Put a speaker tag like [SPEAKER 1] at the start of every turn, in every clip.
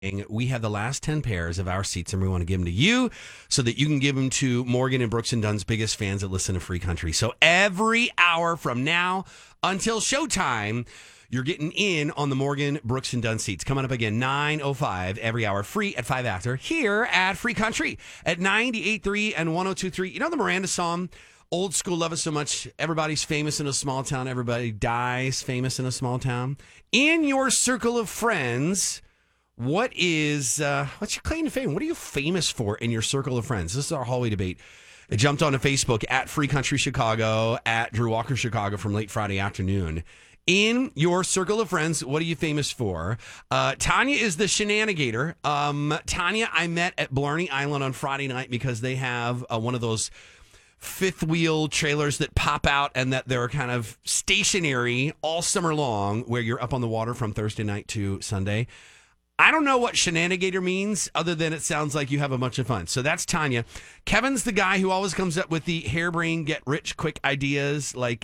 [SPEAKER 1] We have the last 10 pairs of our seats, and we want to give them to you so that you can give them to Morgan and Brooks and Dunn's biggest fans that listen to Free Country. So every hour from now until showtime, you're getting in on the Morgan, Brooks, and Dunn seats. Coming up again, 9:05 every hour, free at 5 after, here at Free Country at 98.3 and 102.3. You know the Miranda song, Old School, Love It So Much, everybody's famous in a small town, everybody dies famous in a small town. In your circle of friends, what's your claim to fame? What are you famous for in your circle of friends? This is our hallway debate. It jumped onto Facebook at Free Country Chicago, at Drew Walker Chicago from late Friday afternoon. In your circle of friends, what are you famous for? Tanya is the shenanigator. Tanya, I met at Blarney Island on Friday night because they have one of those fifth wheel trailers that pop out and that they're kind of stationary all summer long, where you're up on the water from Thursday night to Sunday. I don't know what shenanigator means other than it sounds like you have a bunch of fun. So that's Tanya. Kevin's the guy who always comes up with the harebrained, get rich quick ideas. Like,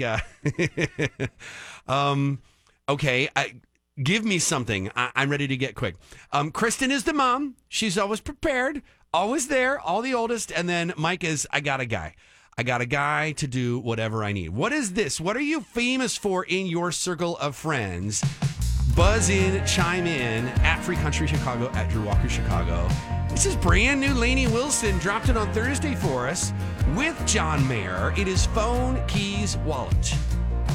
[SPEAKER 1] okay, give me something. I'm ready to get quick. Kristen is the mom. She's always prepared, always there, all the oldest. And then Mike is, I got a guy. I got a guy to do whatever I need. What is this? What are you famous for in your circle of friends? Buzz in, chime in at Free Country Chicago, at Drew Walker Chicago. This is brand new. Lainey Wilson dropped it on Thursday for us with John Mayer. It is Phone, Keys, Wallet.